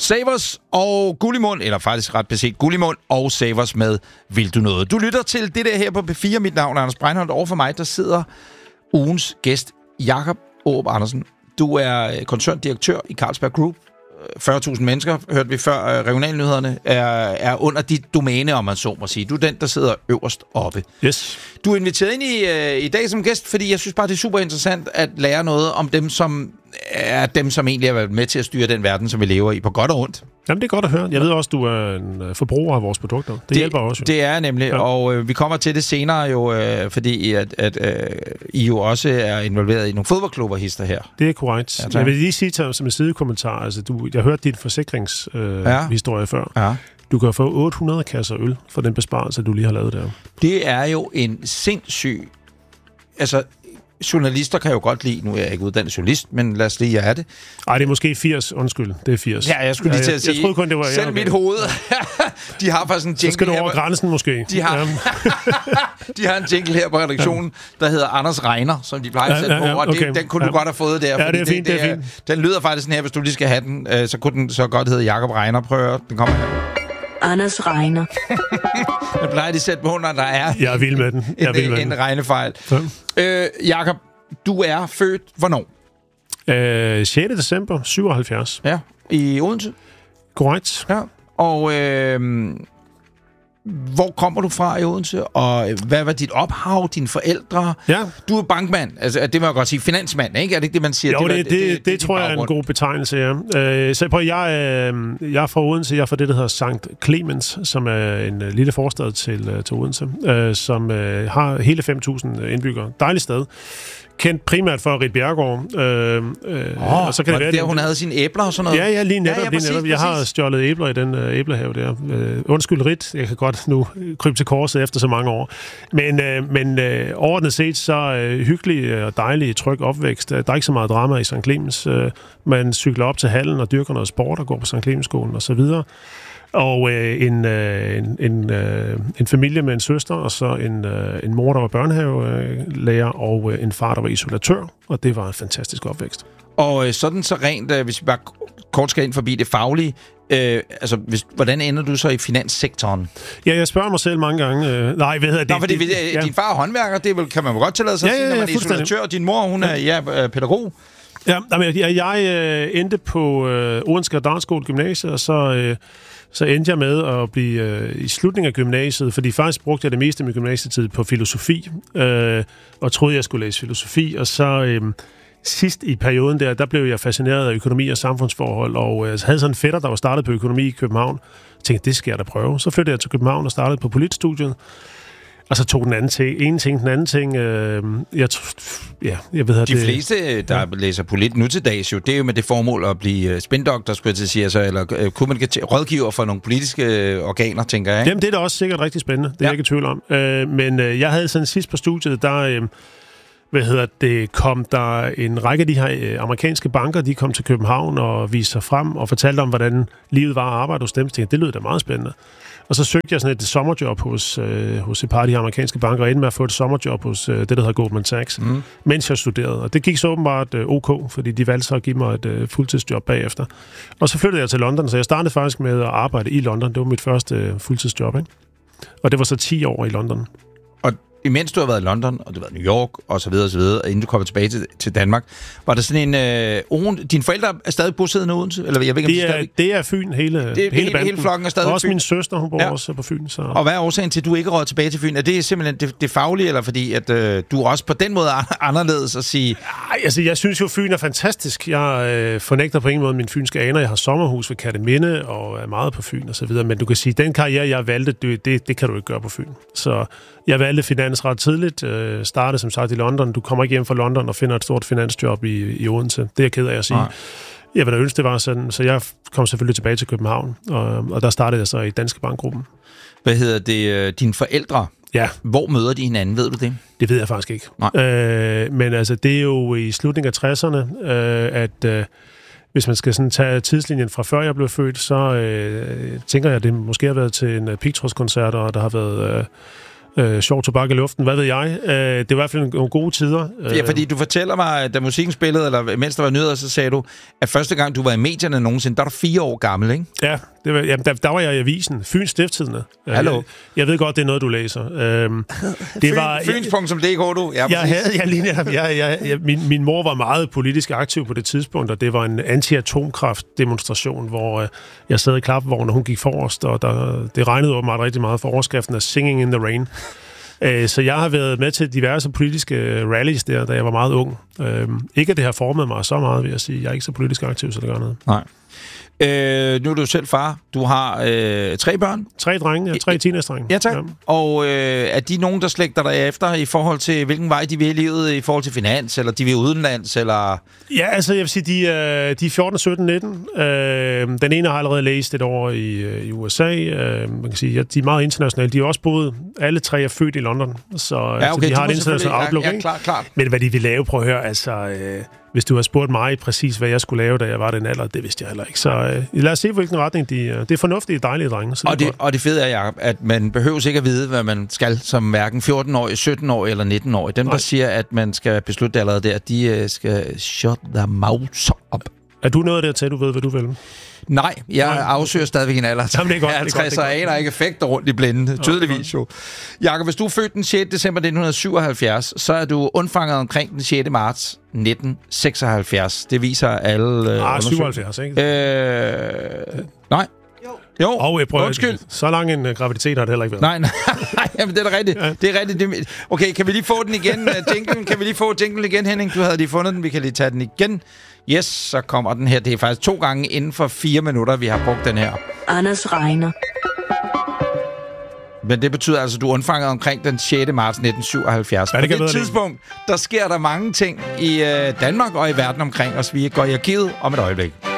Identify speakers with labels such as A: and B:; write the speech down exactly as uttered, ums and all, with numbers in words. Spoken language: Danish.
A: Savers og Gullimund, eller faktisk ret beset Gullimund og Savers med Vil du noget? Du lytter til det der her på P fire. Mit navn er Anders Breinholt. Over for mig, der sidder ugens gæst, Jakob Aarup Andersen. Du er koncerndirektør i Carlsberg Group. fyrre tusind mennesker, hørte vi før, regionalnyhederne, er, er under dit domæne, om man så må sige. Du er den, der sidder øverst oppe.
B: Yes.
A: Du er inviteret ind i, uh, i dag som gæst, fordi jeg synes bare, det er super interessant at lære noget om dem, som er dem, som egentlig har været med til at styre den verden, som vi lever i, på godt og ondt.
B: Jamen, det er godt at høre. Jeg ved også, du er en forbruger af vores produkter. Det, det hjælper også. Jo.
A: Det er nemlig, ja. og øh, vi kommer til det senere jo, øh, fordi at, at øh, I jo også er involveret i nogle fodboldklubber, hister her.
B: Det er korrekt. Ja, jeg vil lige sige til, som en sidekommentar, altså du, jeg hørte din forsikringshistorie øh, ja. før. Ja. Du kan få otte hundrede kasser øl for den besparelse, du lige har lavet der.
A: Det er jo en sindssyg... Altså... Journalister kan jo godt lide, nu er jeg ikke uddannet journalist, men lad os lige, jeg er det.
B: Ej, det er måske firs, undskyld, det er firs.
A: Ja, jeg skulle lige til at sige,
B: jeg troede kun, det var,
A: selv ja, mit hoved, de har faktisk en jingle.
B: Så skal du over
A: her,
B: grænsen måske.
A: De har, de har en jingle her på redaktionen, der hedder Anders Regner, som de plejer at sætte ja, ja, ja, på, og
B: okay.
A: det, den kunne ja. du godt have fået der.
B: Ja, det er fint, det, det er fint.
A: Den lyder faktisk sådan her, hvis du lige skal have den, så kunne den så godt hedde Jakob Regner. Prøv at høre, den kommer her.
C: Anders Regner.
A: Jeg plejer de at sætte på, når der er
B: jeg er vild med den. Jeg
A: en, en, en regnefejl. Øh, Jakob, du er født hvornår?
B: Øh, sjette december syvoghalvfjerds.
A: Ja, i Odense?
B: Korrekt.
A: Ja, og øh, hvor kommer du fra i Odense, og hvad var dit ophav, dine forældre?
B: Ja.
A: Du er bankmand, altså det må jeg godt sige, finansmand, ikke? Er det ikke det, man siger?
B: Jo, det,
A: det,
B: det, det, det,
A: det
B: tror jeg er en god betegnelse, ja. Øh, så prøv, jeg, øh, jeg er fra Odense, jeg er fra det, der hedder Sankt Clemens, som er en øh, lille forstad til, øh, til Odense, øh, som øh, har hele fem tusind indbyggere. Dejligt sted. Kendt primært for Ritt Bjerregaard. Øh, øh,
A: oh, og så kan det være, der hun havde sine æbler og sådan noget?
B: Ja, ja, lige netop.
A: Ja, ja, præcis,
B: lige netop. Jeg har stjålet æbler i den øh, æblehave der. Øh, undskyld, Ritt. Jeg kan godt nu krybe til korset efter så mange år. Men, øh, men øh, overordnet set, så øh, hyggelig og dejlig, tryg opvækst. Der er ikke så meget drama i Sankt Clemens. Øh, man cykler op til hallen og dyrker noget sport og går på Sankt Clemens-skolen og så videre. Og øh, en, øh, en, en, øh, en familie med en søster, og så en, øh, en mor, der var børnehavelærer, og øh, en far, der var isolatør, og det var en fantastisk opvækst.
A: Og øh, sådan så rent, øh, hvis vi bare kort skal ind forbi det faglige, øh, altså hvis, hvordan ender du så i finanssektoren?
B: Ja, jeg spørger mig selv mange gange. Øh, nej, hvad hedder det?
A: Nå, fordi det, ja. din far er håndværker, det vel, kan man jo godt tillade sig
B: ja,
A: at sige,
B: ja, ja,
A: når man er isolatør, og din mor, hun er ja, pædagog.
B: Ja, jeg, jeg, jeg øh, endte på øh, Odense Gardarnskole Gymnasiet, og så... Øh, Så endte jeg med at blive øh, i slutningen af gymnasiet, fordi faktisk brugte jeg det meste af min gymnasietid på filosofi, øh, og troede, jeg skulle læse filosofi. Og så øh, sidst i perioden der, der blev jeg fascineret af økonomi og samfundsforhold, og øh, havde sådan en fætter, der var startet på økonomi i København. Jeg tænkte, det skal jeg da prøve. Så flyttede jeg til København og startede på politstudiet. Og så tog den anden ting, en ting, den anden ting. Øh, jeg, ja, jeg ved, at
A: De
B: det,
A: fleste, der ja. læser polit nu til dags, jo, det er jo med det formål at blive spindoktor, skulle jeg til at sige, altså, eller kommunikativ rådgiver for nogle politiske organer, tænker jeg.
B: Jamen, det er da også sikkert rigtig spændende. Det er ja. jeg ikke i tvivl om. Øh, men øh, jeg havde sådan sidst på studiet, der... Øh, hvad hedder det, kom der en række af de her øh, amerikanske banker, de kom til København og viste sig frem og fortalte om, hvordan livet var at arbejde hos dem. Så tænkte, det lød da meget spændende. Og så søgte jeg sådan et sommerjob hos, øh, hos et par af de amerikanske banker, og endte med at få et sommerjob hos øh, det, der hedder Goldman Sachs, mm. mens jeg studerede. Og det gik så åbenbart øh, ok, fordi de valgte så at give mig et øh, fuldtidsjob bagefter. Og så flyttede jeg til London, så jeg startede faktisk med at arbejde i London. Det var mit første øh, fuldtidsjob, ikke? Og det var så ti år i London.
A: Og imens du har været i London, og du har været i New York, og så videre, og så videre, og inden du kommer tilbage til, til Danmark, var der sådan en... Øh, oven, dine forældre er stadig bosiddende i Odense? Eller, jeg ved ikke,
B: det, er,
A: stadig...
B: det er Fyn, hele,
A: det,
B: hele,
A: hele, hele flokken er stadig
B: og også
A: Fyn.
B: Min søster, hun bor ja. også på Fyn. Så.
A: Og hvad er årsagen til, at du ikke råd tilbage til Fyn? Er det simpelthen det, det faglige, eller fordi at, øh, du også på den måde er anderledes at sige...
B: Ej, altså, jeg synes jo, Fyn er fantastisk. Jeg øh, fornægter på ingen måde min fynske aner. Jeg har sommerhus ved Kerteminde, og er meget på Fyn og så videre. Men du kan sige, den karriere, jeg valgte, det, det, det kan du ikke gøre på Fyn. Så jeg valgte finans ret tidligt. Øh, startede som sagt i London. Du kommer ikke hjem fra London og finder et stort finansjob i, i Odense. Det er jeg ked af at sige. Nej. Jeg vil da ønske, det var sådan. Så jeg kom selvfølgelig tilbage til København, og, og der startede jeg så i Danske Bankgruppen.
A: Hvad hedder det? Dine forældre?
B: Ja.
A: Hvor møder de hinanden? Ved du det?
B: Det ved jeg faktisk ikke. Øh, men altså, det er jo i slutningen af tresserne, øh, at... Øh, Hvis man skal sådan tage tidslinjen fra før jeg blev født, så øh, tænker jeg, at det måske har været til en Pictros-koncert, og der har været øh, sjov tobak i luften, hvad ved jeg. Øh, det er i hvert fald nogle gode tider.
A: Ja, fordi du fortæller mig, da musikken spillede, eller mens der var nyheder, så sagde du, at første gang, du var i medierne nogensinde, der var du fire år gammel, ikke?
B: Ja, det var, jamen, der, der var jeg i avisen. Fyns Stiftstidende.
A: Hallo.
B: Jeg, jeg ved godt, det er noget, du læser. Øhm, det var
A: Fyns punktum d k, du. Ja,
B: jeg havde, jeg, jeg, jeg, jeg, jeg, min, min mor var meget politisk aktiv på det tidspunkt, og det var en anti-atomkraft-demonstration, hvor øh, jeg sad i klapvognen, og hun gik forrest, og der, det regnede åbenbart rigtig meget for overskriften af Singing in the Rain. Øh, så jeg har været med til diverse politiske rallies der, da jeg var meget ung. Øh, ikke at det har formet mig så meget, vil jeg sige. Jeg er ikke så politisk aktiv, så det gør noget.
A: Nej. Øh, nu er du selv far. Du har øh, tre børn.
B: Tre drenge, ja, tre teenage-drenge.
A: Ja, tak. Ja. Og øh, er de nogen, der slægter dig efter i forhold til, hvilken vej de vil i livet, i forhold til finans, eller de vil udenlands, eller...
B: Ja, altså, jeg vil sige, de, øh, de er fjorten, sytten, nitten. Øh, den ene har allerede læst et år i, øh, i U S A. Øh, man kan sige, ja, de er meget internationale. De er også boet... Alle tre er født i London, så, ja, okay, så de har et internationalt outlook.
A: Ja, ja, klar, klar.
B: Men hvad de vil lave, prøv at høre, altså... Øh, Hvis du har spurgt mig præcis, hvad jeg skulle lave, da jeg var den alder, det vidste jeg heller ikke. Så øh, lad os se, hvilken retning de... Øh, det er fornuftige, dejlige drenge.
A: Og det, og det fede er, Jacob, at man behøver ikke at vide, hvad man skal som hverken fjorten-årig, sytten-årig eller nitten-årig. Dem, Nej. der siger, at man skal beslutte det allerede der, de øh, skal shut their mouths up.
B: Er du noget der til, du ved, hvad du vil?
A: Nej, jeg Nej. afsøger stadigvæk en alder.
B: Jamen, det er godt,
A: jeg er halvtreds, og aner ikke effekter rundt i blinde. Tydeligvis jo. Jakob, hvis du er født den sjette december nitten syvoghalvfjerds, så er du undfanget omkring den sjette marts nitten seksoghalvfjerds. Det viser alle... Øh,
B: ah, syvoghalvfjerds, ikke?
A: Øh, nej. Jo,
B: oh, jeg prøver,
A: undskyld.
B: Så lang en uh, graviditet har det heller ikke været.
A: Nej, nej, jamen, det er da rigtigt. Ja. Det er rigtigt. Det, okay, kan vi lige få den igen? Jinglen? Kan vi lige få jinglen igen, Henning? Du havde lige fundet den. Vi kan lige tage den igen. Yes, så kommer den her. Det er faktisk to gange inden for fire minutter, vi har brugt den her.
C: Anders Reiner.
A: Men det betyder altså, at du er undfanget omkring den sjette marts nitten syvoghalvfjerds. Ja, det På det tidspunkt, der sker der mange ting i øh, Danmark og i verden omkring os. Vi går i arkivet om et øjeblik.